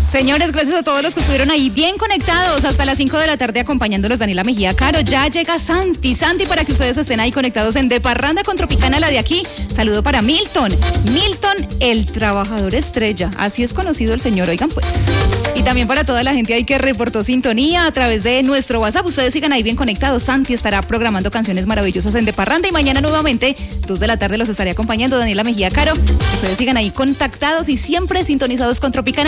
Señores, gracias a todos los que estuvieron ahí bien conectados hasta las 5 de la tarde acompañándolos. Daniela Mejía Caro, ya llega Santi, para que ustedes estén ahí conectados en De Parranda con Tropicana, la de aquí. Saludo para Milton, el trabajador estrella, así es conocido el señor, oigan pues. Y también para toda la gente ahí que reportó sintonía a través de nuestro WhatsApp, ustedes sigan ahí bien conectados. Santi estará programando canciones maravillosas en De Parranda y mañana nuevamente, 2 de la tarde los estaré acompañando Daniela Mejía Caro. Ustedes sigan ahí contactados y siempre sintonizados con Tropicana.